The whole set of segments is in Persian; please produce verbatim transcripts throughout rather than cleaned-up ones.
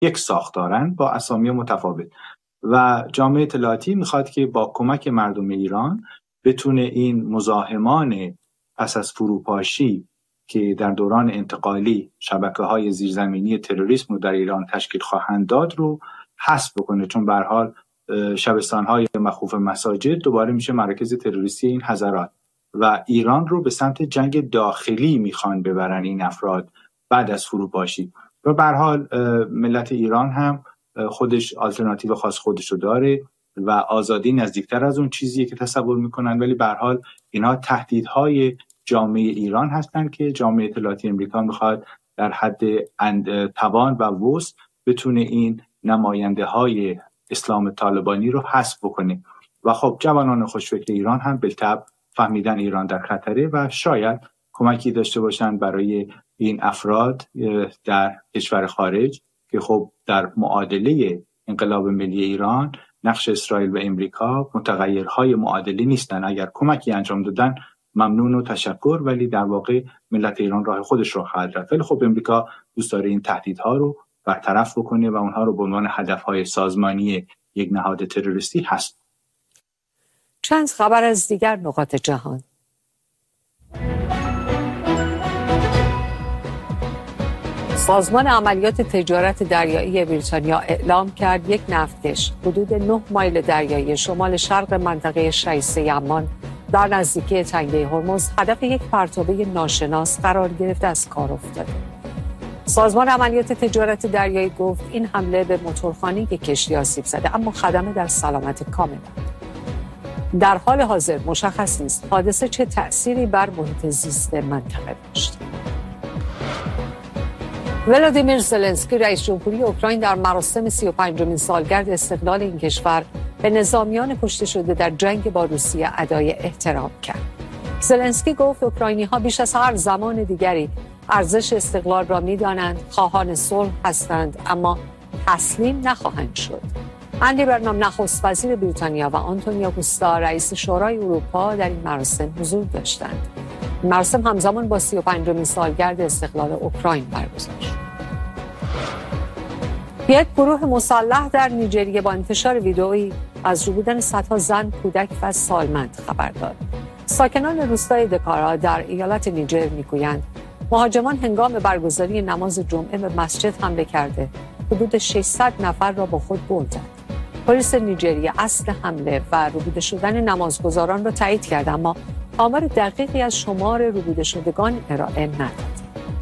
یک ساختارن با اسامی متفاوت و جامعه اطلاعاتی میخواد که با کمک مردم ایران بتونه این مزاحمان پس از فروپاشی که در دوران انتقالی شبکه‌های زیرزمینی تروریسم رو در ایران تشکیل خواهند داد رو حذف بکنه، چون به هر حال شبستان‌های مخوف مساجد دوباره میشه مراکز تروریستی این حضرات و ایران رو به سمت جنگ داخلی میخوان ببرن این افراد بعد از فروپاشی. و به هر حال ملت ایران هم خودش آلترناتیو خاص خودشو داره و آزادی نزدیکتر از اون چیزیه که تصور میکنن، ولی به هر حال اینا تهدیدهای جامعه ایران هستند که جامعه اطلاعاتی امریکا میخواد در حد توان و وسع بتونه این نماینده های اسلام طالبانی رو حذف بکنه. و خب جوانان خوشفکر ایران هم بالطبع فهمیدن ایران در خطره و شاید کمکی داشته باشند برای این افراد در کشور خارج که خب در معادله انقلاب ملی ایران نقش اسرائیل و امریکا متغیرهای معادلی نیستن. اگر کمکی انجام دادن ممنون و تشکر، ولی در واقع ملت ایران راه خودش رو خواهد رفت. ولی خب امریکا دوست داره این تهدیدها رو برطرف بکنه و اونها رو به عنوان هدفهای سازمانی یک نهاد تروریستی هست. چند خبر از دیگر نقاط جهان. سازمان عملیات تجارت دریایی بریتانیا اعلام کرد یک نفتکش حدود نه مایل دریایی شمال شرق منطقه شیسه عمان در نزدیکی تنگه هرمز هدف یک پرتابه ناشناس قرار گرفته از کار افتاده. سازمان عملیات تجارت دریایی گفت این حمله به موتورخانه کشتی آسیب زده، اما خدمه در سلامت کامل. در حال حاضر مشخص نیست حادثه چه تأثیری بر محیط زیست منطقه داشت. ولادیمیر زلنسکی رئیس جمهوری اوکراین در مراسم سی و پنجمین سالگرد استقلال این کشور به نظامیان کشته شده در جنگ با روسیه ادای احترام کرد. زلنسکی گفت اوکراینی‌ها بیش از هر زمان دیگری ارزش استقلال را می‌دانند، خواهان صلح هستند، اما تسلیم نخواهند شد. اندی برنام نخست وزیر بریتانیا و آنتونیو کوستا رئیس شورای اروپا در این مراسم حضور داشتند. مراسم همزمان با سی و پنجمین سالگرد استقلال اوکراین برگزار شد. یک گروه مسلح در نیجریه با انتشار ویدئویی از روبودن صدها زن، کودک و سالمند خبر داد. ساکنان روستای دکارا در ایالت نیجر میگویند مهاجمان هنگام برگزاری نماز جمعه به مسجد حمله کرده، حدود ششصد نفر را با خود بردند. پلیس نیجریه اصل حمله و روبوده شدن نمازگزاران را تایید کرد، اما آمار دقیقی از شمار روبوده شدگان ارائه نداد.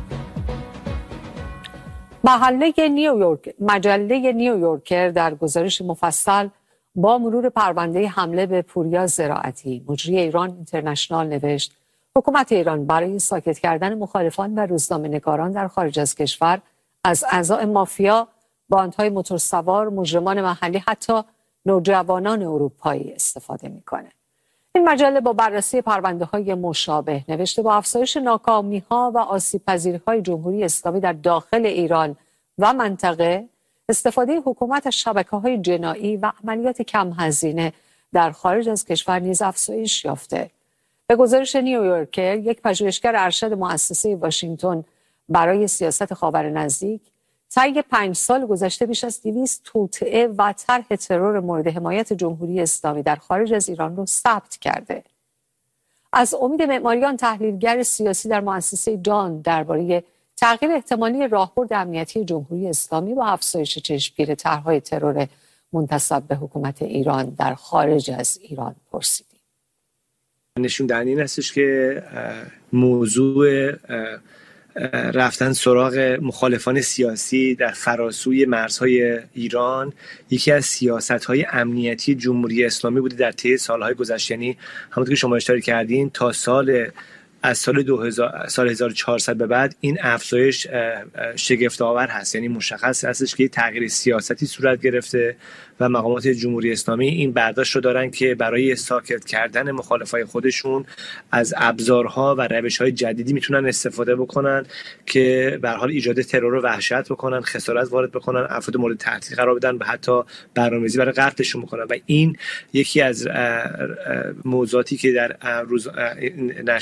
محله نیویورک مجله نیویورکر در گزارش مفصل با مرور پرونده حمله به پوریا زراعتی مجری ایران اینترنشنال نوشت حکومت ایران برای ساکت کردن مخالفان و روزنامه‌نگاران در خارج از کشور از اعضای مافیا، باندهای موتورسوار، مجرمان محلی، حتی نوجوانان اروپایی استفاده میکنه. این مجله با بررسی پرونده‌های مشابه نوشته با افزایش ناکامی‌ها و آسیب‌پذیری‌های جمهوری اسلامی در داخل ایران و منطقه، استفاده حکومت از شبکه‌های جنایی و عملیات کم هزینه در خارج از کشور نیز افزایش یافته. به گزارش نیویورکر، یک پژوهشگر ارشد مؤسسه واشنگتن برای سیاست خاور نزدیک، طی پنج سال گذشته بیش از دویست توطئه و طرح ترور مورد حمایت جمهوری اسلامی در خارج از ایران را ثبت کرده. از امید معماریان، تحلیلگر سیاسی در مؤسسه دان، درباره تغییر احتمالی راهبرد امنیتی جمهوری اسلامی با افزایش چشمگیر طرح‌های ترور منتسب به حکومت ایران در خارج از ایران پرسیدیم. نشون دهنده این هستش که موضوع رفتن سراغ مخالفان سیاسی در فراسوی مرزهای ایران یکی از سیاست‌های امنیتی جمهوری اسلامی بوده در طی سال‌های گذشته. یعنی همونطور که شما اشاره کردین تا سال از سال دو هزار سال هزار و چهارصد به بعد این افزایش شگفت‌آور هست. یعنی مشخص هستش که تغییر سیاستی صورت گرفته و مقامات جمهوری اسلامی این برداشت رو دارن که برای ساکت کردن مخالفای خودشون از ابزارها و روش‌های جدیدی میتونن استفاده بکنن که به هر حال ایجاد ترور و وحشت بکنن، خسارت وارد بکنن، افراد مورد تهدید قرار بدن و حتی برنامه‌ریزی برای قتلشون بکنن. و این یکی از موضوعاتی که در روز نشریه نیویورک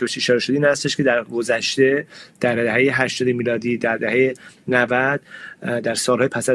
توش اشاره شد این هستش که در گذشته در دهه هشتاد میلادی، در دهه نود، در سالهای پس